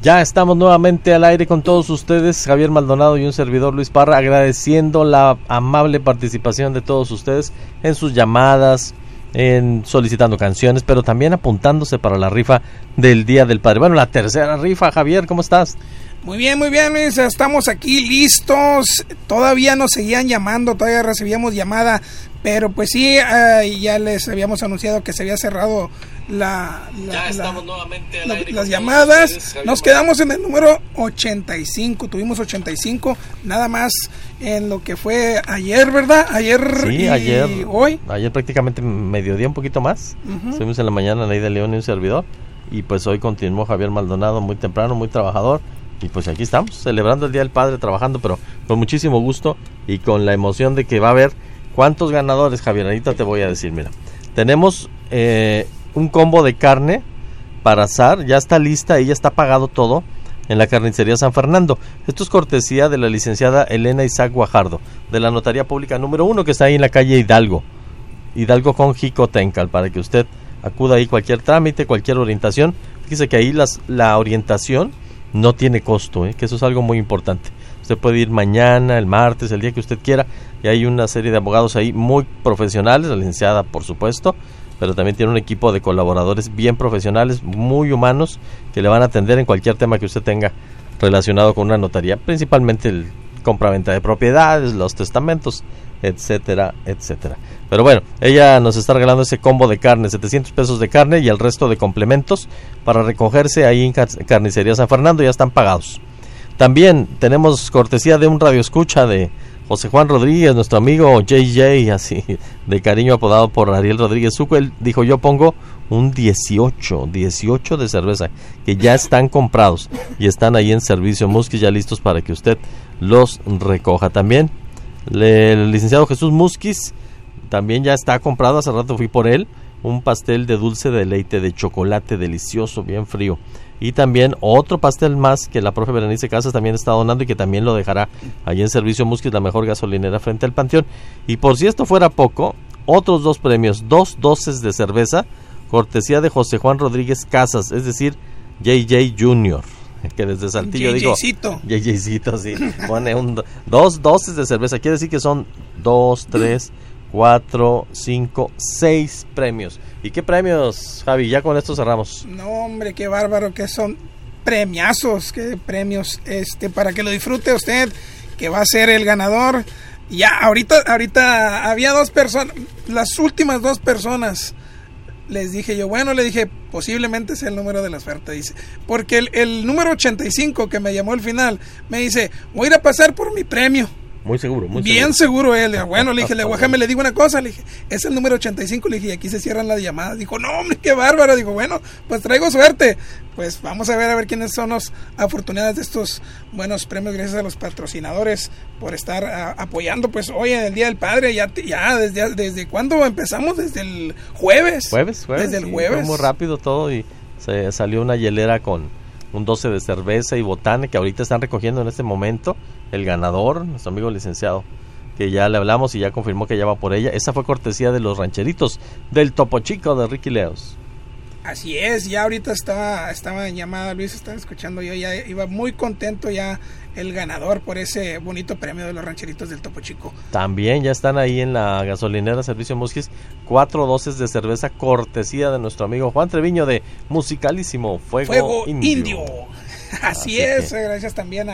Ya estamos nuevamente al aire con todos ustedes, Javier Maldonado y un servidor Luis Parra, agradeciendo la amable participación de todos ustedes en sus llamadas, en solicitando canciones, pero también apuntándose para la rifa del Día del Padre. Bueno, la tercera rifa. Javier, ¿cómo estás? Muy bien, Luis, estamos aquí listos. Todavía nos seguían llamando, todavía recibíamos llamada, pero pues sí, ya les habíamos anunciado que se había cerrado las llamadas. Nos quedamos en el número 85, tuvimos 85, nada más en lo que fue ayer, ¿verdad? Ayer hoy. Ayer prácticamente mediodía, un poquito más. Estuvimos en la mañana, Neida León y un servidor, y pues hoy continuó Javier Maldonado muy temprano, muy trabajador. Y pues aquí estamos, celebrando el Día del Padre, trabajando, pero con muchísimo gusto y con la emoción de que va a haber cuántos ganadores, Javier. Ahorita te voy a decir, mira, tenemos un combo de carne para asar, ya está lista y ya está pagado todo en la carnicería San Fernando. Esto es cortesía de la licenciada Elena Isaac Guajardo, de la Notaría Pública número 1, que está ahí en la calle Hidalgo con Jicotencal, para que usted acuda ahí cualquier trámite, cualquier orientación. Fíjese que ahí la orientación no tiene costo, que eso es algo muy importante. Usted puede ir mañana, el martes, el día que usted quiera, y hay una serie de abogados ahí muy profesionales, la licenciada por supuesto, pero también tiene un equipo de colaboradores bien profesionales, muy humanos, que le van a atender en cualquier tema que usted tenga relacionado con una notaría, principalmente el compraventa de propiedades, los testamentos, etcétera, etcétera. Pero bueno, ella nos está regalando ese combo de carne, 700 pesos de carne y el resto de complementos para recogerse ahí en Carnicería San Fernando, ya están pagados. También tenemos cortesía de un radioescucha de José Juan Rodríguez, nuestro amigo JJ, así de cariño apodado por Ariel Rodríguez Zuco. Él dijo: yo pongo un 18 de cerveza, que ya están comprados y están ahí en servicio Musquis, ya listos para que usted los recoja. También el licenciado Jesús Musquis también ya está comprado, hace rato fui por él, un pastel de dulce de leite de chocolate delicioso, bien frío. Y también otro pastel más que la profe Berenice Casas también está donando y que también lo dejará allí en servicio Musquis, la mejor gasolinera frente al Panteón. Y por si esto fuera poco, otros 2 premios, 2 doces de cerveza, cortesía de José Juan Rodríguez Casas, es decir, JJ Junior, que desde Saltillo digo JJcito, sí, pone 2 doces de cerveza, quiere decir que son 2, 3, 4, 5, 6 premios. ¿Y qué premios, Javi? Ya con esto cerramos. No, hombre, qué bárbaro, que son premiazos, qué premios, para que lo disfrute usted, que va a ser el ganador. Ya, ahorita había 2 personas, las últimas 2 personas, les dije yo, posiblemente sea el número de la suerte, dice, porque el número 85 que me llamó al final, me dice, voy a ir a pasar por mi premio. Muy seguro, bien seguro él. Bueno, le dije, déjame, le digo una cosa, le dije, es el número 85, le dije, y aquí se cierran las llamadas. Dijo, no, hombre, qué bárbaro. Digo, bueno, pues traigo suerte. Pues vamos a ver quiénes son los afortunados de estos buenos premios, gracias a los patrocinadores por estar apoyando, pues hoy en el Día del Padre, ya desde ¿cuándo empezamos? Desde el jueves. Desde el jueves. Fue muy rápido todo y se salió una hielera con un 12 de cerveza y botana que ahorita están recogiendo en este momento el ganador, nuestro amigo licenciado, que ya le hablamos y ya confirmó que ya va por ella. Esa fue cortesía de los rancheritos del Topo Chico de Ricky Leos. Así es, ya ahorita estaba en llamada, Luis, estaba escuchando, yo ya iba muy contento ya el ganador por ese bonito premio de los rancheritos del Topo Chico. También ya están ahí en la gasolinera Servicio Musquis 4 doces de cerveza cortesía de nuestro amigo Juan Treviño de Musicalísimo Fuego Indio. Así es, gracias también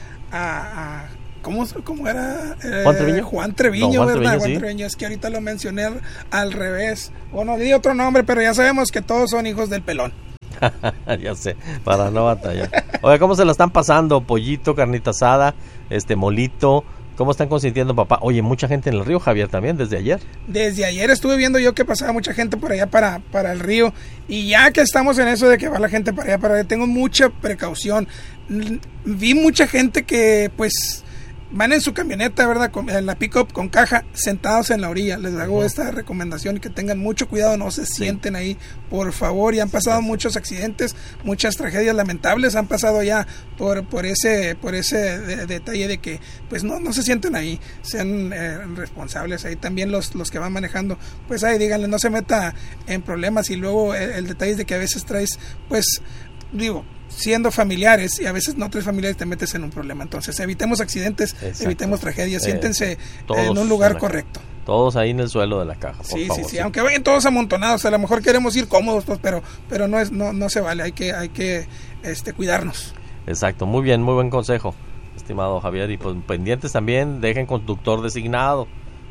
a ¿Cómo era? Juan Treviño, ¿verdad? Sí. Juan Treviño, es que ahorita lo mencioné al revés. Bueno, di otro nombre, pero ya sabemos que todos son hijos del pelón. Ya sé, para no batallar. Oiga, ¿cómo se la están pasando? Pollito, carnita asada, molito. ¿Cómo están consintiendo, papá? Oye, mucha gente en el río, Javier, también, desde ayer. Desde ayer estuve viendo yo que pasaba mucha gente por allá para el río. Y ya que estamos en eso de que va la gente para allá, tengo mucha precaución. Vi mucha gente que, pues, van en su camioneta, ¿verdad? En la pick-up con caja, sentados en la orilla. Les hago esta recomendación, que tengan mucho cuidado, no se sienten ahí, por favor. Y han pasado muchos accidentes, muchas tragedias lamentables han pasado ya por ese detalle de que, pues, no se sienten ahí, sean responsables. Ahí también los que van manejando, pues ahí díganle, no se meta en problemas. Y luego el detalle es de que a veces traes, pues, digo, siendo familiares y a veces no tres familiares te metes en un problema. Entonces evitemos accidentes, Exacto. evitemos tragedias, siéntense Todos en un lugar correcto. Todos ahí en el suelo de la caja, por Sí, favor. sí, aunque vayan todos amontonados, a lo mejor queremos ir cómodos, pues, pero no se vale, hay que cuidarnos. Exacto, muy bien, muy buen consejo, estimado Javier. Y pues pendientes también, dejen conductor designado,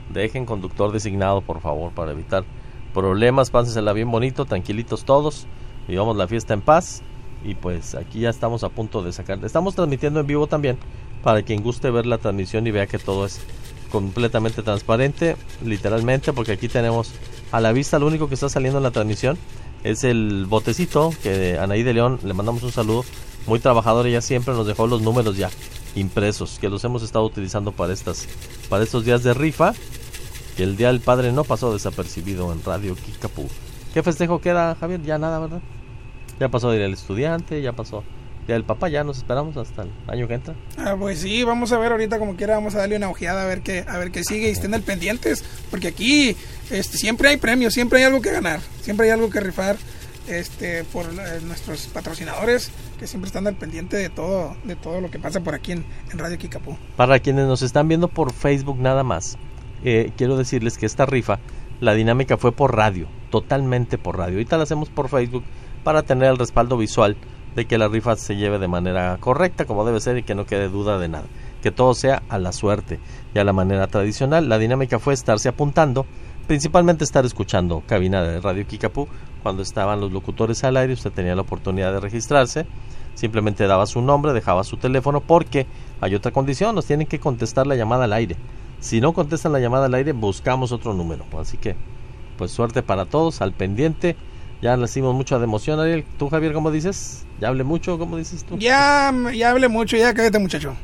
por favor, para evitar problemas. Pásensela bien bonito, tranquilitos todos, vivamos la fiesta en paz. Y pues aquí ya estamos a punto de sacar, estamos transmitiendo en vivo también, para quien guste ver la transmisión y vea que todo es completamente transparente, literalmente, porque aquí tenemos a la vista, lo único que está saliendo en la transmisión es el botecito que Anaí de León, le mandamos un saludo, muy trabajadora, ella siempre nos dejó los números ya impresos, que los hemos estado utilizando para estos días de rifa, que el Día del Padre no pasó desapercibido en Radio Kickapoo. ¿Qué festejo queda, Javier? Ya nada, ¿verdad? Ya pasó Día del Estudiante, ya pasó Día del Papá, ya nos esperamos hasta el año que entra. Pues sí, vamos a ver ahorita como quiera, vamos a darle una ojeada a ver qué sigue y estén al pendientes, porque aquí siempre hay premios, siempre hay algo que ganar, siempre hay algo que rifar por nuestros patrocinadores que siempre están al pendiente de todo lo que pasa por aquí en Radio Kickapoo. Para quienes nos están viendo por Facebook nada más, quiero decirles que esta rifa, la dinámica fue por radio, totalmente por radio. Ahorita la hacemos por Facebook para tener el respaldo visual de que la rifa se lleve de manera correcta, como debe ser, y que no quede duda de nada, que todo sea a la suerte y a la manera tradicional. La dinámica fue estarse apuntando, principalmente estar escuchando cabina de Radio Kickapoo. Cuando estaban los locutores al aire, usted tenía la oportunidad de registrarse, simplemente daba su nombre, dejaba su teléfono, porque hay otra condición, nos tienen que contestar la llamada al aire. Si no contestan la llamada al aire, buscamos otro número. Así que, pues suerte para todos, al pendiente. Ya le hicimos mucho de emoción, Ariel. ¿Tú, Javier, cómo dices? ¿Ya hablé mucho? ¿Cómo dices tú? Ya hablé mucho, ya cállate, muchacho.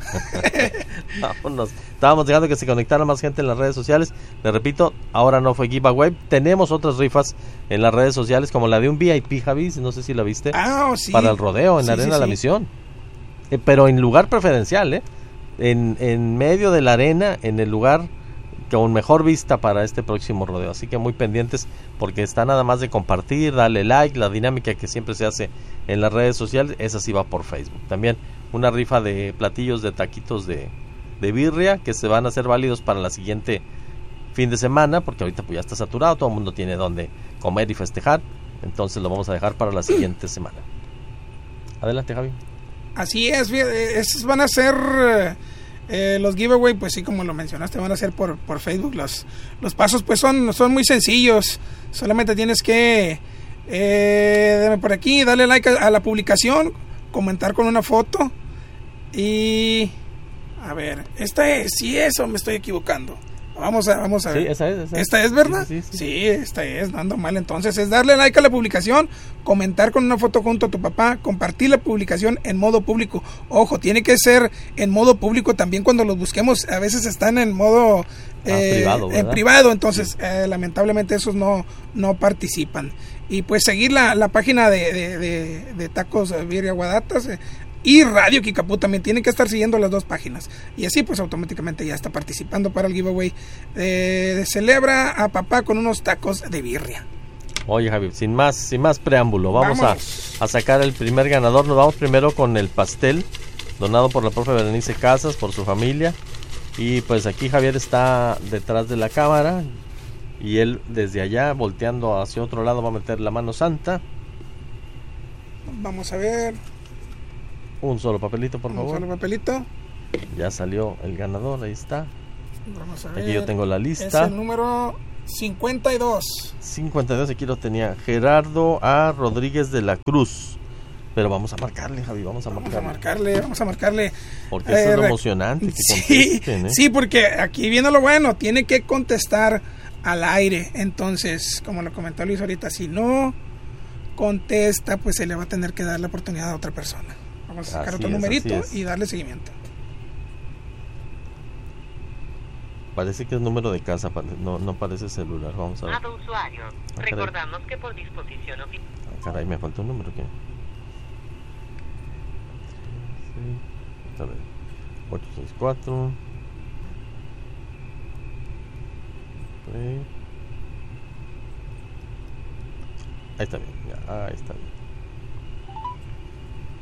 Vámonos. Estábamos dejando que se conectara más gente en las redes sociales. Le repito, ahora no fue giveaway. Tenemos otras rifas en las redes sociales, como la de un VIP, Javi, no sé si la viste. Sí. Para el rodeo, en la Arena de la Misión. Pero en lugar preferencial, en medio de la arena, en el lugar con mejor vista para este próximo rodeo. Así que muy pendientes, porque está nada más de compartir, darle like, la dinámica que siempre se hace en las redes sociales, esa sí va por Facebook. También una rifa de platillos de taquitos de birria, que se van a hacer válidos para la siguiente fin de semana, porque ahorita pues ya está saturado, todo el mundo tiene donde comer y festejar, entonces lo vamos a dejar para la siguiente semana. Adelante, Javi. Así es, esos van a ser los giveaway, pues sí, como lo mencionaste, van a ser por Facebook. Los pasos pues son muy sencillos, solamente tienes que dame por aquí, darle like a la publicación, comentar con una foto y a ver, esta es, sí, eso me estoy equivocando. Vamos a ver. Sí, esa es. ¿Esta es, verdad? Sí, esta es, no ando mal. Entonces es darle like a la publicación, comentar con una foto junto a tu papá, compartir la publicación en modo público. Ojo, tiene que ser en modo público también cuando los busquemos. A veces están en modo privado, ¿verdad? En privado, entonces lamentablemente esos no participan. Y pues seguir la página de Tacos Birria Guadatas y Radio Kickapoo también tienen que estar siguiendo las dos páginas, y así pues automáticamente ya está participando para el giveaway. Celebra a papá con unos tacos de birria. Oye, Javi, sin más preámbulo, vamos a sacar el primer ganador. Nos vamos primero con el pastel donado por la profe Berenice Casas, por su familia. Y pues aquí Javier está detrás de la cámara y él desde allá, volteando hacia otro lado, va a meter la mano santa. Vamos a ver. Un solo papelito, por favor. Un solo papelito. Ya salió el ganador, ahí está. Vamos a ver. Aquí yo tengo la lista. Es el número 52. 52, aquí lo tenía. Gerardo A. Rodríguez de la Cruz. Pero vamos a marcarle, Javi, vamos a marcarle. Porque eso es lo emocionante, que contesten, Sí, porque aquí viene lo bueno, tiene que contestar al aire. Entonces, como lo comentó Luis ahorita, si no contesta, pues se le va a tener que dar la oportunidad a otra persona. Vamos a sacar otro numerito y darle seguimiento. Parece que es número de casa, no parece celular. Vamos a ver. Usuario. Recordamos que por disposición oficial. Caray, me faltó un número. ¿Qué? A ver. 864. Ahí está bien. Ahí está bien.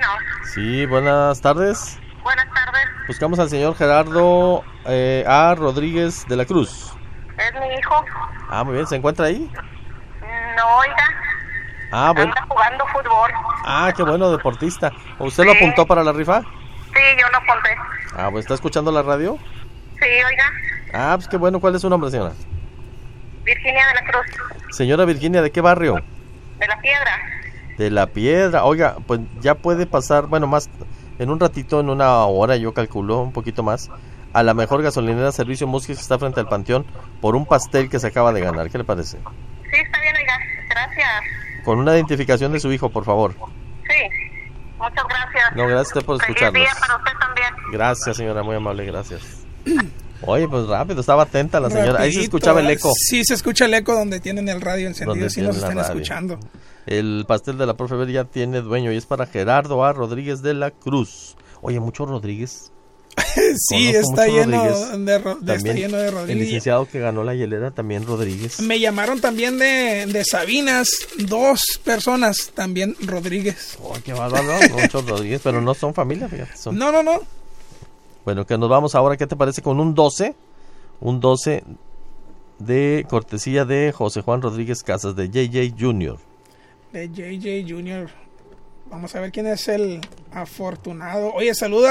Sí, buenas tardes. Buenas tardes. Buscamos al señor Gerardo A. Rodríguez de la Cruz. ¿Es mi hijo? Ah, muy bien, ¿se encuentra ahí? No, oiga. Ah, bueno. Anda jugando fútbol. Ah, qué bueno, deportista. ¿Usted lo apuntó para la rifa? Sí, yo lo apunté. Ah, pues, ¿está escuchando la radio? Sí, oiga. Ah, pues qué bueno. ¿Cuál es su nombre, señora? Virginia de la Cruz. Señora Virginia, ¿de qué barrio? De la Piedra. De la Piedra. Oiga, pues ya puede pasar, bueno, más en un ratito, en una hora, yo calculo, un poquito más, a la mejor gasolinera Servicio Musquis que está frente al Panteón por un pastel que se acaba de ganar. ¿Qué le parece? Sí, está bien, oiga. Gracias. Con una identificación de su hijo, por favor. Sí. Muchas gracias. No, gracias a usted por Feliz escucharnos. día para usted también. Gracias, señora, muy amable, gracias. Oye, pues rápido, estaba atenta la señora. Ahí se Rapidito, escuchaba el eco. Sí, se escucha el eco donde tienen el radio encendido, Donde sí nos tienen la están radio. escuchando. El pastel de la profe Ver ya tiene dueño y es para Gerardo A. Rodríguez de la Cruz. Oye, mucho Rodríguez. Sí, Conozco está mucho lleno Rodríguez. está lleno de El Rodríguez. licenciado que ganó la hielera también Rodríguez. Me llamaron también de Sabinas, 2 personas también Rodríguez. Oh, qué bárbaro, muchos Rodríguez, pero no son familia, fíjate. Son... No. Bueno, que nos vamos ahora, ¿qué te parece con un 12? Un 12 de cortesía de José Juan Rodríguez Casas, de JJ Jr. De JJ Jr. Vamos a ver quién es el afortunado. Oye, saludos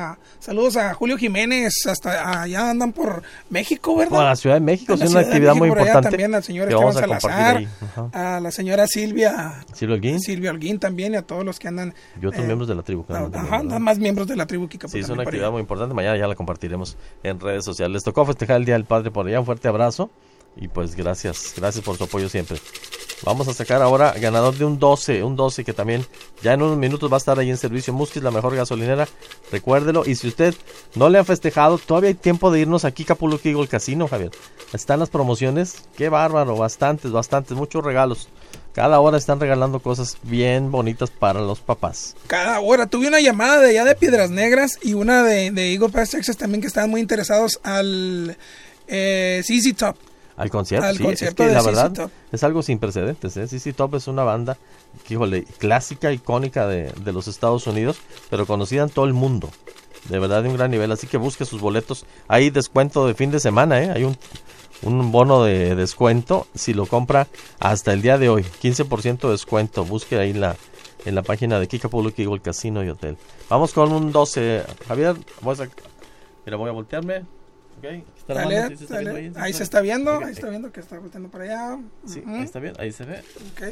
a Julio Jiménez, hasta allá andan por México, ¿verdad? Por la Ciudad de México, En la es una Ciudad de actividad México, muy por allá importante. también al señor que Esteban vamos a compartir Salazar, ahí. Ajá. a la señora Silvia Silvia Holguín Holguín también, y a todos los que andan. y otros miembros de la tribu. Andan más miembros de la tribu Kika. Sí, es una actividad muy importante. Mañana ya la compartiremos en redes sociales. Les tocó festejar el Día del Padre por allá. Un fuerte abrazo. Y pues gracias por su apoyo siempre. Vamos a sacar ahora ganador de un 12 que también ya en unos minutos va a estar ahí en Servicio Musquis, la mejor gasolinera. Recuérdelo. Y si usted no le ha festejado, todavía hay tiempo de irnos aquí, Capuluque Eagle Casino, Javier. Están las promociones. Qué bárbaro. Bastantes. Muchos regalos. Cada hora están regalando cosas bien bonitas para los papás. Cada hora. Tuve una llamada de allá de Piedras Negras y una de Eagle Pass Texas también que estaban muy interesados al ZZ Top. Al concierto, Al sí, concierto es que de la ZZ verdad Top. es algo sin precedentes, ¿eh? ZZ Top es una banda, híjole, clásica, icónica de los Estados Unidos, pero conocida en todo el mundo, de verdad de un gran nivel, así que busque sus boletos. Hay descuento de fin de semana, ¿eh? Hay un bono de descuento si lo compra hasta el día de hoy, 15% de descuento, busque ahí en la página de Kika Public Eagle Casino y Hotel. Vamos con un 12, Javier, voy a voltearme. Okay. Dale. Ahí se está viendo, Okay. ahí está viendo que está volteando para allá. Sí, ahí está bien, ahí se ve. Okay.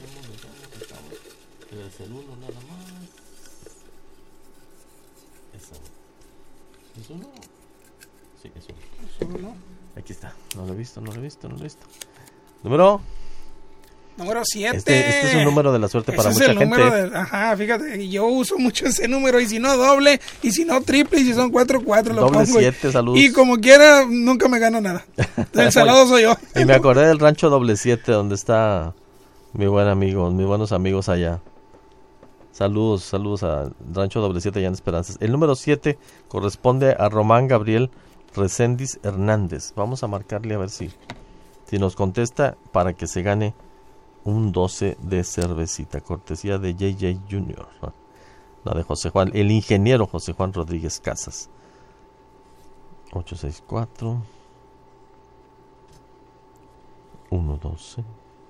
Es el uno nada más. Eso. ¿Es uno? Sí, es uno. Aquí está. No lo he visto. Número 7. Este es un número de la suerte para Ese mucha es el gente. número ajá, fíjate, yo uso mucho ese número, y si no doble, y si no triple, y si son 4 lo Doble pongo. 7, saludos. Y como quiera, nunca me gano nada. El salado soy yo. Y me acordé del rancho doble 7, donde está mi buen amigo, mis buenos amigos allá. Saludos a rancho doble 7 allá en Esperanzas. El número 7 corresponde a Román Gabriel Reséndiz Hernández. Vamos a marcarle a ver si nos contesta para que se gane un 12 de cervecita, cortesía de JJ Jr., ¿no? La de José Juan, el ingeniero José Juan Rodríguez Casas. 864 112.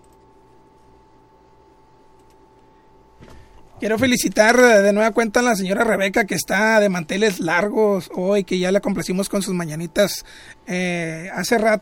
Quiero felicitar de nueva cuenta a la señora Rebeca, que está de manteles largos hoy, que ya la complacimos con sus mañanitas hace rato.